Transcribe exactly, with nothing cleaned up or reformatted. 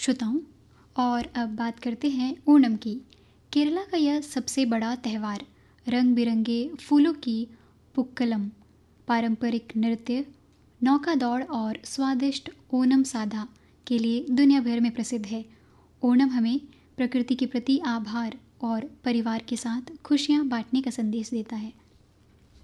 श्रोताओं, और अब बात करते हैं ओणम की। केरला का यह सबसे बड़ा त्यौहार रंग बिरंगे फूलों की पुक्कलम, पारंपरिक नृत्य, नौका दौड़ और स्वादिष्ट ओणम साधा के लिए दुनिया भर में प्रसिद्ध है। ओणम हमें प्रकृति के प्रति आभार और परिवार के साथ खुशियाँ बांटने का संदेश देता है।